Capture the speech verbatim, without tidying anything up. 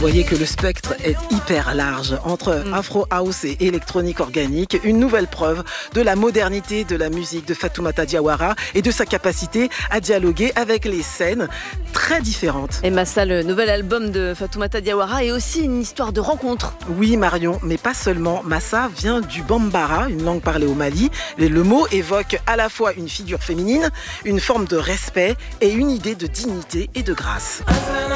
voyez que le spectre est hyper large entre mm. Afro House et électronique organique. Une nouvelle preuve de la modernité de la musique de Fatoumata Diawara et de sa capacité à dialoguer avec les scènes très différentes. Et Massa, le nouvel album de Fatoumata Diawara est aussi une histoire de rencontre. Oui Marion, mais pas seulement. Massa vient du Bambara, une langue parlée au Mali. Et le mot évoque à la fois une figure féminine, une forme de respect et une idée de dignité et de grâce.